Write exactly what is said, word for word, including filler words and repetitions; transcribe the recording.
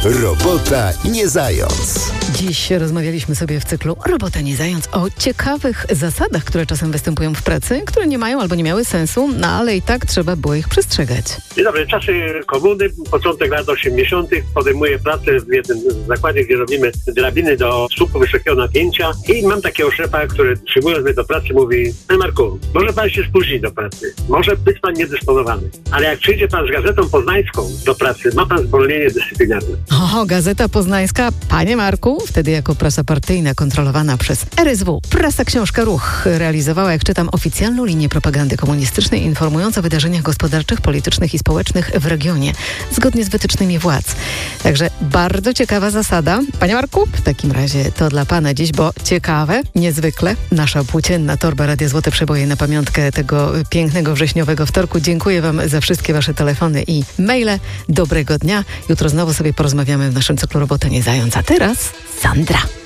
Robota nie zając. Dziś rozmawialiśmy sobie w cyklu Robota nie zając o ciekawych zasadach, które czasem występują w pracy, które nie mają albo nie miały sensu, no ale i tak trzeba było ich przestrzegać. Dzień dobry, czasy komuny, początek lat osiemdziesiątych, podejmuję pracę w jednym zakładzie, gdzie robimy drabiny do słupu wysokiego napięcia i mam takiego szefa, który przyjmując mnie do pracy mówi: Panie Marku, może pan się spóźni do pracy, może być pan niedysponowany, ale jak przyjdzie pan z Gazetą Poznańską do pracy, ma pan zwolnienie dyscyplinarne. O, Gazeta Poznańska, panie Marku, wtedy jako prasa partyjna kontrolowana przez R S W, Prasa Książka Ruch realizowała, jak czytam, oficjalną linię propagandy komunistycznej informującą o wydarzeniach gospodarczych, politycznych i społecznych w regionie, zgodnie z wytycznymi władz. Także bardzo ciekawa zasada. Panie Marku, w takim razie to dla pana dziś, bo ciekawe, niezwykle, nasza płócienna torba Radia Złote Przeboje na pamiątkę tego pięknego wrześniowego wtorku. Dziękuję wam za wszystkie wasze telefony i maile. Dobrego dnia. Jutro znowu sobie porozmawiamy w naszym cyklu Robota nie zając. A teraz Sandra.